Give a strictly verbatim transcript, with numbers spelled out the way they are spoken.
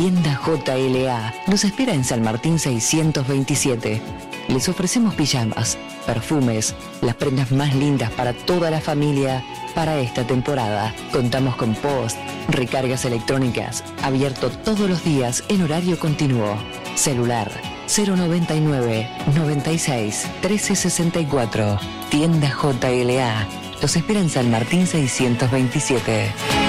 Tienda J L A nos espera en San Martín seiscientos veintisiete. Les ofrecemos pijamas, perfumes, las prendas más lindas para toda la familia para esta temporada. Contamos con post, recargas electrónicas, abierto todos los días en horario continuo. Celular cero noventa y nueve, noventa y seis, trece sesenta y cuatro. Tienda J L A. Los espera en San Martín seiscientos veintisiete.